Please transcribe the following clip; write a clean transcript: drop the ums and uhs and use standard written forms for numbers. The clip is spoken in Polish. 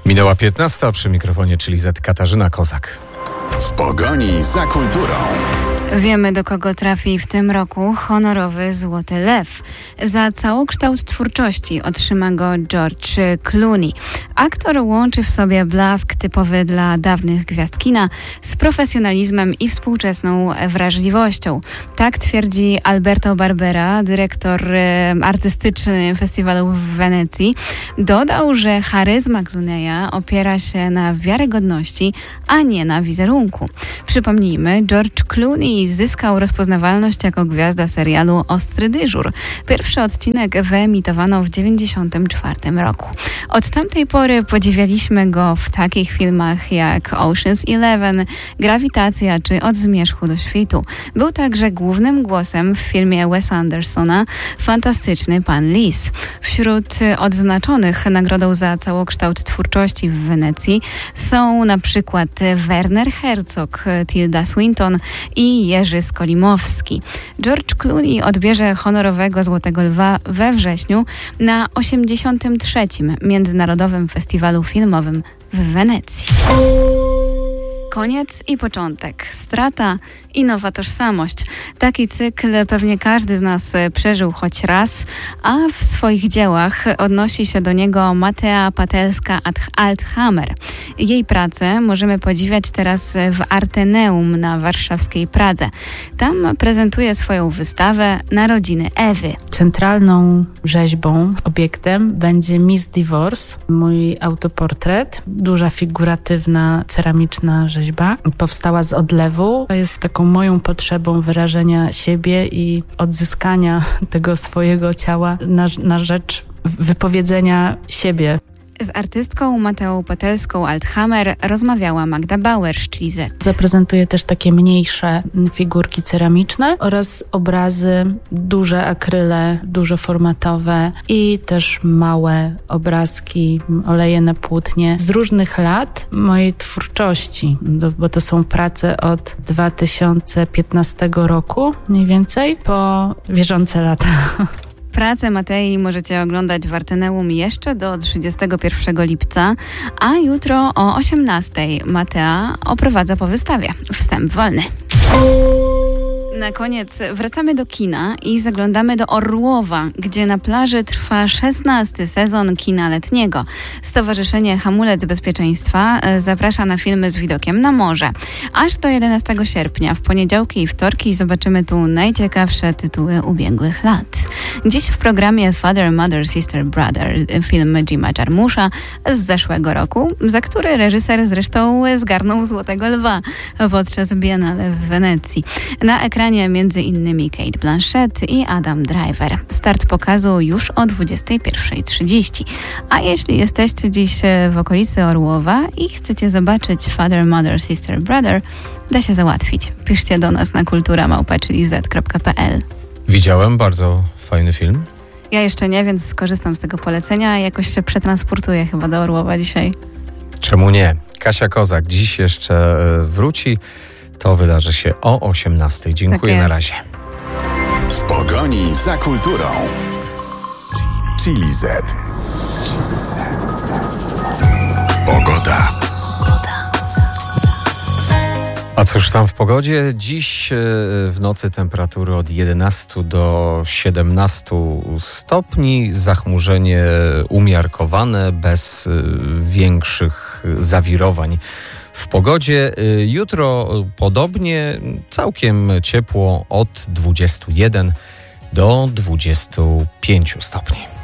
Minęła 15, przy mikrofonie czyli Z Katarzyna Kozak. W pogoni za kulturą. Wiemy, do kogo trafi w tym roku honorowy Złoty Lew. Za całokształt twórczości otrzyma go George Clooney. Aktor łączy w sobie blask typowy dla dawnych gwiazd kina z profesjonalizmem i współczesną wrażliwością. Tak twierdzi Alberto Barbera, dyrektor artystyczny festiwalu w Wenecji. Dodał, że charyzma Clooneya opiera się na wiarygodności, a nie na wizerunku. Przypomnijmy, George Clooney zyskał rozpoznawalność jako gwiazda serialu Ostry dyżur. Pierwszy odcinek wyemitowano w 1994 roku. Od tamtej pory podziwialiśmy go w takich filmach jak Ocean's 11, Grawitacja czy Od zmierzchu do świtu. Był także głównym głosem w filmie Wesa Andersona Fantastyczny Pan Lis. Wśród odznaczonych nagrodą za całokształt twórczości w Wenecji są na przykład Werner Herzog, Tilda Swinton i Jerzy Skolimowski. George Clooney odbierze honorowego Złotego Lwa we wrześniu na 83. Międzynarodowym Festiwalu Filmowym w Wenecji. Koniec i początek, strata i nowa tożsamość. Taki cykl pewnie każdy z nas przeżył choć raz, a w swoich dziełach odnosi się do niego Matea Patelska-Althammer. Jej pracę możemy podziwiać teraz w Arteneum na warszawskiej Pradze. Tam prezentuje swoją wystawę Narodziny Ewy. Centralną rzeźbą, obiektem będzie Miss Divorce, mój autoportret. Duża, figuratywna, ceramiczna rzeźba. Powstała z odlewu. Jest taką moją potrzebą wyrażenia siebie i odzyskania tego swojego ciała na rzecz wypowiedzenia siebie. Z artystką Mateą Patelską-Althammer rozmawiała Magda Bauer z Chili Z. Zaprezentuję też takie mniejsze figurki ceramiczne oraz obrazy, duże akryle, dużoformatowe i też małe obrazki, oleje na płótnie z różnych lat mojej twórczości, bo to są prace od 2015 roku mniej więcej po bieżące lata. Pracę Matei możecie oglądać w Arteneum jeszcze do 31 lipca, a jutro o 18 Matea oprowadza po wystawie. Wstęp wolny. Na koniec wracamy do kina i zaglądamy do Orłowa, gdzie na plaży trwa 16. sezon kina letniego. Stowarzyszenie Hamulec Bezpieczeństwa zaprasza na filmy z widokiem na morze. Aż do 11 sierpnia, w poniedziałki i wtorki zobaczymy tu najciekawsze tytuły ubiegłych lat. Dziś w programie Father, Mother, Sister, Brother film Jima Jarmusza z zeszłego roku, za który reżyser zresztą zgarnął Złotego Lwa podczas Biennale w Wenecji. Na ekranie między innymi Cate Blanchett i Adam Driver. Start pokazu już o 21:30. A jeśli jesteście dziś w okolicy Orłowa i chcecie zobaczyć Father, Mother, Sister, Brother, da się załatwić. Piszcie do nas na kultura@z.pl. Widziałem, bardzo fajny film. Ja jeszcze nie, więc skorzystam z tego polecenia i jakoś się przetransportuję chyba do Orłowa dzisiaj. Czemu nie? Kasia Kozak dziś jeszcze wróci. To wydarzy się o 18:00. Dziękuję, tak na razie. W pogoni za kulturą. Chili Z. Pogoda. A cóż tam w pogodzie? Dziś w nocy temperatury od 11 do 17 stopni. Zachmurzenie umiarkowane, bez większych zawirowań w pogodzie. Jutro podobnie, całkiem ciepło od 21 do 25 stopni.